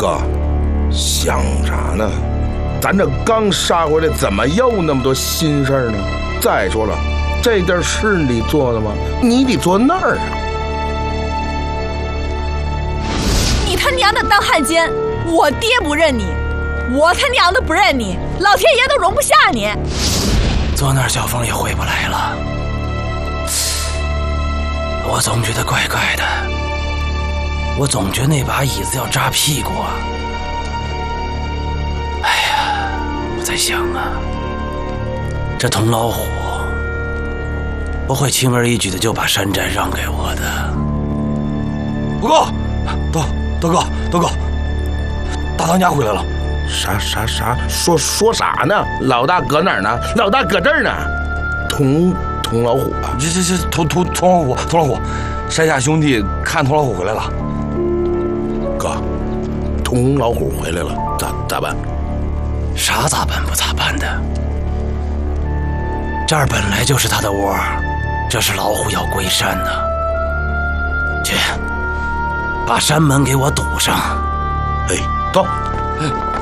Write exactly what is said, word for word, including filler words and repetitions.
哥，想啥呢？咱这刚杀回来，怎么又那么多心事儿呢？再说了，这地儿是你做的吗？你得坐那儿啊！ 你他娘的当汉奸，我爹不认你，我他娘的不认你，老天爷都容不下你。 坐那儿小凤也回不来了，我总觉得怪怪的，我总觉得那把椅子要扎屁股啊。哎呀，我在想啊，这童老虎不会轻而易举的就把山寨让给我的。 不哥，大大哥，大哥，大当家回来了。 啥啥啥？说说啥呢？老大搁哪儿呢？老大搁这儿呢。童童老虎啊！ 这这这童童童老虎，童老虎，山下兄弟看童老虎回来了。 哥，童老虎回来了，咋咋办？ 啥咋办不咋办的？这儿本来就是他的窝，这是老虎要归山呢。去，把山门给我堵上。 哎，走。 哎